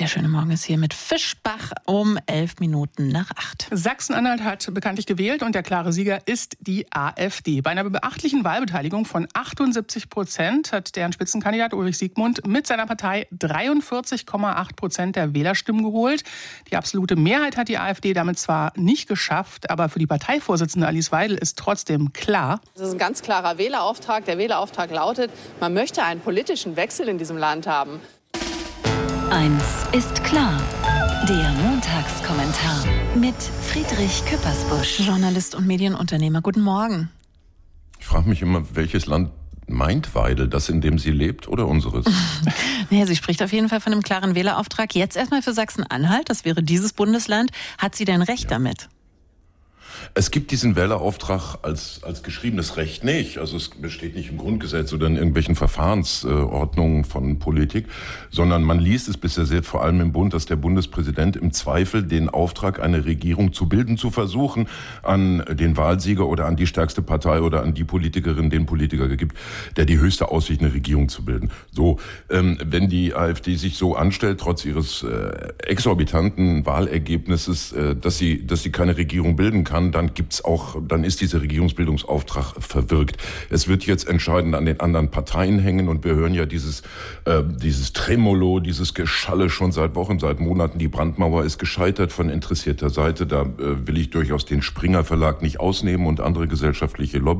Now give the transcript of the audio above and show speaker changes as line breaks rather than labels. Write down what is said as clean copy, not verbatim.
Der schöne Morgen ist hier mit Fischbach um 7:11.
Sachsen-Anhalt hat bekanntlich gewählt und der klare Sieger ist die AfD. Bei einer beachtlichen Wahlbeteiligung von 78% hat deren Spitzenkandidat Ulrich Siegmund mit seiner Partei 43,8% der Wählerstimmen geholt. Die absolute Mehrheit hat die AfD damit zwar nicht geschafft, aber für die Parteivorsitzende Alice Weidel ist trotzdem klar:
Das ist ein ganz klarer Wählerauftrag. Der Wählerauftrag lautet, man möchte einen politischen Wechsel in diesem Land haben.
Eins ist klar, der Montagskommentar mit Friedrich Küppersbusch.
Journalist und Medienunternehmer, guten Morgen.
Ich frage mich immer, welches Land meint Weidel, das, in dem sie lebt, oder unseres?
Naja, sie spricht auf jeden Fall von einem klaren Wählerauftrag. Jetzt erstmal für Sachsen-Anhalt, das wäre dieses Bundesland. Hat sie denn recht damit?
Es gibt diesen Wählerauftrag als geschriebenes Recht nicht. Also es besteht nicht im Grundgesetz oder in irgendwelchen Verfahrensordnungen von Politik, sondern man liest es bisher sehr, vor allem im Bund, dass der Bundespräsident im Zweifel den Auftrag, eine Regierung zu bilden, zu versuchen, an den Wahlsieger oder an die stärkste Partei oder an die Politikerin, den Politiker gibt, der die höchste Aussicht, eine Regierung zu bilden. So, wenn die AfD sich so anstellt, trotz ihres exorbitanten Wahlergebnisses, dass sie keine Regierung bilden kann, dann ist dieser Regierungsbildungsauftrag verwirkt. Es wird jetzt entscheidend an den anderen Parteien hängen und wir hören ja dieses Tremolo, dieses Geschalle schon seit Wochen, seit Monaten. Die Brandmauer ist gescheitert von interessierter Seite. Da will ich durchaus den Springer Verlag nicht ausnehmen und andere gesellschaftliche Lobby.